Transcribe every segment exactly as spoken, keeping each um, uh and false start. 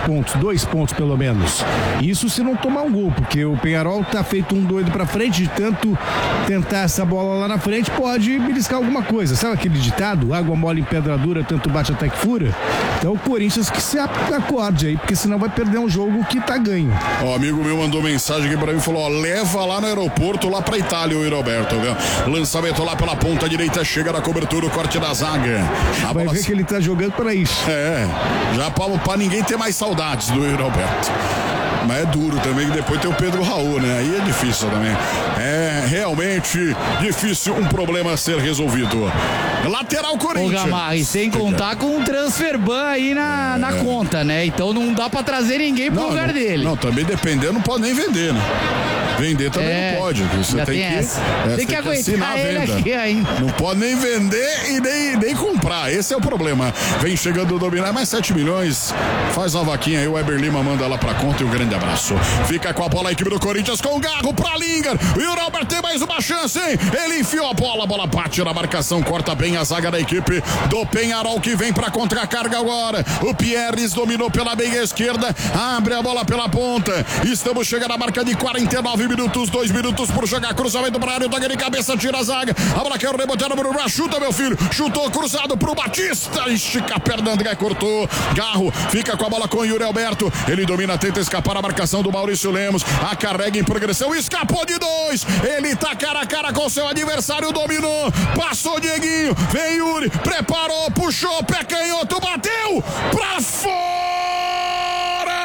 pontos, dois pontos pelo menos. Isso se não tomar um gol, porque o Peñarol tá feito um doido pra frente, de tanto tentar essa bola lá na frente, pode beliscar alguma coisa. Sabe aquele ditado? Água mole em pedra dura, tanto bate até que fura? Então o Corinthians que se acorde aí, porque senão vai perder um jogo que tá ganho. Ó, amigo meu mandou mensagem aqui pra mim, falou, ó, leva lá no aeroporto, lá pra Itália, o Roberto, viu? Lançamento lá pela ponta direita, chega na cobertura, o corte da zaga. A vai bola... ver que ele tá jogando pra isso. É, já pra, pra ninguém ter mais saudades do Roberto. Mas é duro também, que depois tem o Pedro Raul, né? Aí é difícil também. É realmente difícil um problema a ser resolvido. Lateral Corinthians. Ô, Gamarra, e sem contar com um transfer ban aí na, é. na conta, né? Então não dá pra trazer ninguém pro não, lugar não, dele. Não, também dependendo, não pode nem vender, né? Vender também é, não pode. Você tem, tem que, é, tem tem que que aguentar a ele venda. aqui ainda. Não pode nem vender e nem, nem comprar. Esse é o problema. Vem chegando o Dominar, mais sete milhões. Faz uma vaquinha aí, o Weber Lima manda lá pra conta e um grande abraço. Fica com a bola a equipe do Corinthians com o Garro pra Lingard. E o Robert tem mais uma chance, hein? Ele enfiou a bola, a bola bate na marcação, corta bem a zaga da equipe do Peñarol que vem pra contra-carga agora. O Pierres dominou pela meia esquerda, abre a bola pela ponta. Estamos chegando à marca de quarenta e nove minutos, dois minutos por jogar, cruzamento pra área, toca de cabeça, tira a zaga. A bola quer rebotar no Bruno, chuta meu filho, chutou cruzado pro Batista, estica a perna, André cortou. Garro fica com a bola com o Yuri Alberto, ele domina, tenta escapar a marcação do Maurício Lemos, a carrega em progressão, escapou de dois, ele tá cara a cara com seu adversário, dominou, passou Dieguinho, vem Yuri, preparou, puxou, pé canhoto, bateu pra fora!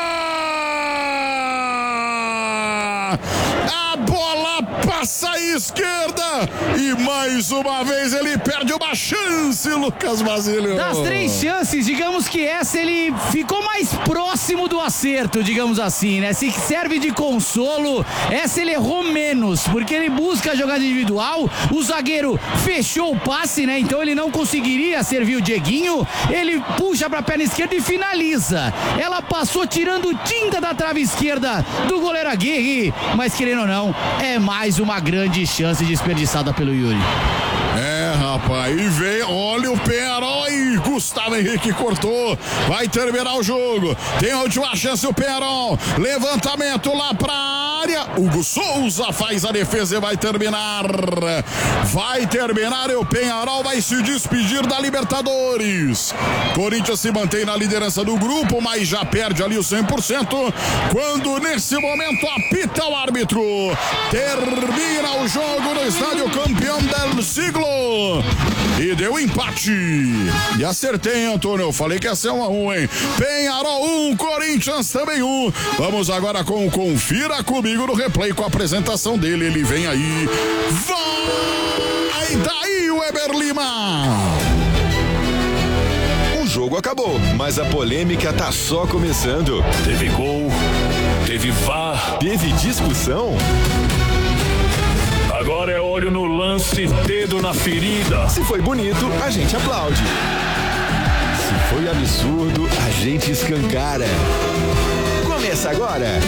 A bola passa à esquerda e mais uma vez ele perde uma chance, Lucas Basílio. Das três chances, digamos que essa ele ficou mais próximo do acerto, digamos assim, né? Se serve de consolo, essa ele errou menos, porque ele busca a jogada individual, o zagueiro fechou o passe, né? Então ele não conseguiria servir o Dieguinho, ele puxa pra perna esquerda e finaliza. Ela passou tirando tinta da trave esquerda do goleiro Aguirre, mas querendo ou não, é mais uma grande chance desperdiçada pelo Yuri. É, rapaz, e vem, olha o Peñarol aí, Gustavo Henrique cortou, vai terminar o jogo, tem a última chance o Peñarol, levantamento lá pra área, Hugo Souza faz a defesa e vai terminar, vai terminar e o Peñarol vai se despedir da Libertadores. Corinthians se mantém na liderança do grupo, mas já perde ali o cem por cento, quando nesse momento apita o árbitro, termina o jogo no estádio Campeão del Siglo. E deu empate. E acertei, hein, Antônio? Eu falei que ia ser um a um, hein? Peñarol um, Corinthians também um. Vamos agora com o Confira Comigo no replay com a apresentação dele. Ele vem aí. Vai daí, Weber Lima. O jogo acabou, mas a polêmica tá só começando. Teve gol, teve V A R, teve discussão. Agora é olho no lance, dedo na ferida. Se foi bonito, a gente aplaude. Se foi absurdo, a gente escancara. Começa agora.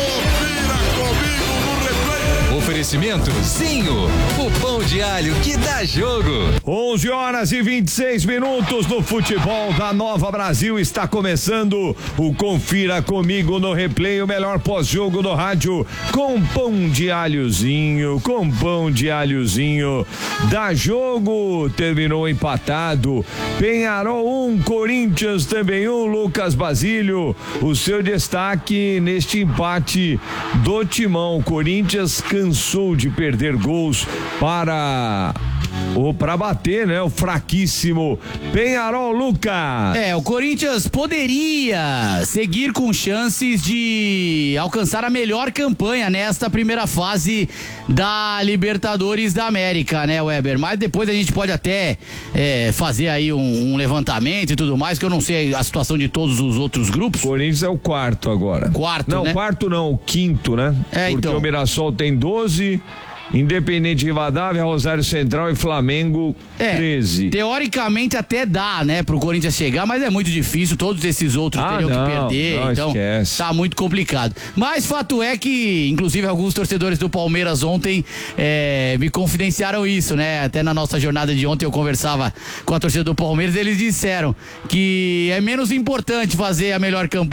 Oferecimento Zinho, o pão de alho que dá jogo. onze horas e vinte e seis minutos no futebol da Nova Brasil. Está começando o Confira Comigo no replay, o melhor pós-jogo do rádio, com pão de alhozinho, com pão de alhozinho. Dá jogo, terminou empatado. Peñarol um, Corinthians também um. Lucas Basílio, o seu destaque neste empate do Timão. Corinthians cansou de perder gols para ou para bater, né? O fraquíssimo Peñarol, Lucas. É, o Corinthians poderia seguir com chances de alcançar a melhor campanha nesta primeira fase da Libertadores da América, né, Weber? Mas depois a gente pode até é, fazer aí um, um levantamento e tudo mais, que eu não sei a situação de todos os outros grupos. O Corinthians é o quarto agora. Quarto, não, né? Não, quarto não, o quinto, né? É, porque então. O Mirassol tem doze, Independente Rivadavia, Rosário Central e Flamengo é, treze. Teoricamente até dá, né, pro Corinthians chegar, mas é muito difícil, todos esses outros ah, teriam não, que perder, não, então esquece. Tá muito complicado. Mas fato é que, inclusive, alguns torcedores do Palmeiras ontem é, me confidenciaram isso, né? Até na nossa jornada de ontem eu conversava com a torcida do Palmeiras, eles disseram que é menos importante fazer a melhor campanha